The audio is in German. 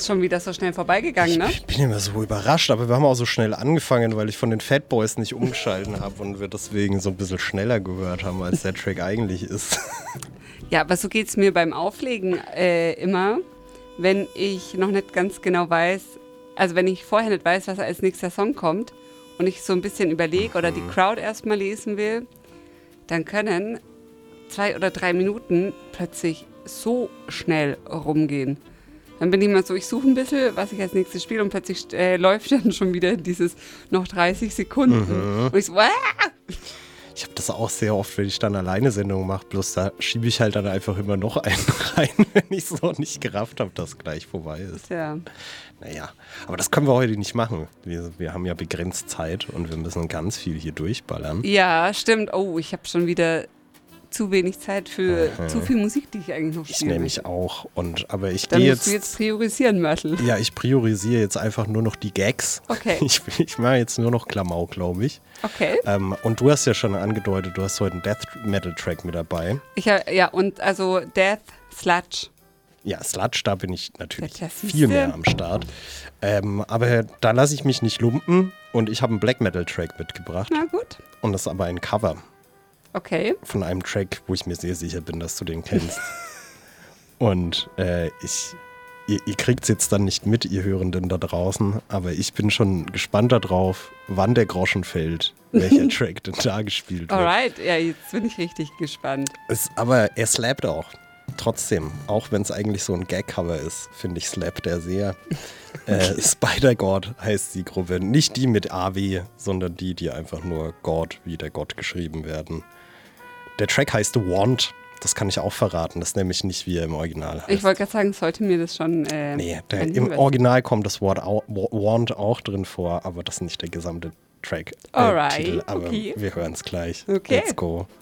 jetzt schon wieder so schnell vorbeigegangen, ne? Ich bin immer so überrascht, aber wir haben auch so schnell angefangen, weil ich von den Fat Boys nicht umgeschalten habe und wir deswegen so ein bisschen schneller gehört haben, als der Track eigentlich ist. Ja, aber so geht es mir beim Auflegen immer, wenn ich noch nicht ganz genau weiß, also wenn ich vorher nicht weiß, was als nächster Song kommt und ich so ein bisschen überlege oder die Crowd erstmal lesen will, dann können 2 oder 3 Minuten plötzlich so schnell rumgehen. Dann bin ich mal so, ich suche ein bisschen, was ich als nächstes spiele und plötzlich läuft dann schon wieder dieses noch 30 Sekunden. Und ich so, Ich habe das auch sehr oft, wenn ich dann alleine Sendungen mache, bloß da schiebe ich halt dann einfach immer noch einen rein, wenn ich es noch nicht gerafft habe, dass gleich vorbei ist. ja. Naja, aber das können wir heute nicht machen. Wir haben ja begrenzt Zeit und wir müssen ganz viel hier durchballern. Ja, stimmt. Oh, ich habe schon wieder zu wenig Zeit für zu viel Musik, die ich eigentlich noch Ich spiele. nämlich auch. Aber ich Dann gehe musst du jetzt priorisieren, Mörtel. Ja, ich priorisiere jetzt einfach nur noch die Gags. Okay. Ich mache jetzt nur noch Klamauk, glaube ich. Okay. Und du hast ja schon angedeutet, du hast heute einen Death Metal Track mit dabei. Ja, und also Death, Sludge. Ja, Sludge, da bin ich natürlich Ja, siehste. viel mehr am Start. Aber da lasse ich mich nicht lumpen und ich habe einen Black Metal Track mitgebracht. Na gut. Und das ist aber ein Cover Okay. von einem Track, wo ich mir sehr sicher bin, dass du den kennst. Und ihr kriegt es jetzt dann nicht mit, ihr Hörenden da draußen, aber ich bin schon gespannt darauf, wann der Groschen fällt, welcher Track denn da gespielt wird. Alright, ja, jetzt bin ich richtig gespannt. Aber er slappt auch. Trotzdem, auch wenn es eigentlich so ein Gag-Cover ist, finde ich, slappt er sehr. Spider-God heißt die Gruppe. Nicht die mit AW, sondern die einfach nur God, wie der Gott geschrieben werden. Der Track heißt The Wand. Das kann ich auch verraten. Das ist nämlich nicht, wie er im Original heißt. Ich wollte gerade sagen, sollte mir das schon. Im Original kommt das Wort Wand auch drin vor, aber das ist nicht der gesamte Track. Alright, Titel, aber okay. wir hören es gleich. Okay. Let's go.